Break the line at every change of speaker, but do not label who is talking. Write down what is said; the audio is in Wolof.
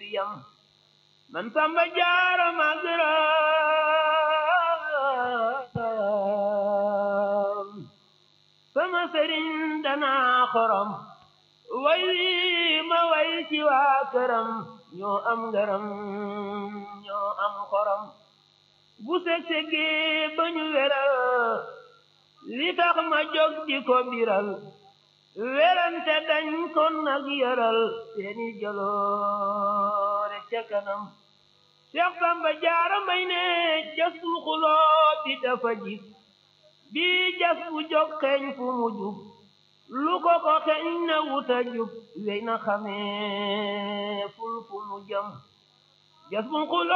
fiyam man Samba Jaara Magaram sama sëriñ danaa xorom way wi ma way ci waa këram ñoo am ngaram ñoo am xorom bu seg-segi ba ñu weral li tax ma jóg di ko biral werante dañ kon nag yaral seeni jaloore ca kanam Seex Samba Jaara Mbay ne jasul xuloo bi dafa jib bi jas bu jóg xeeñ fu mu jub lu ko xeeñ na wuta jub wey na xamee ful fu mu jëm jas bu xuloo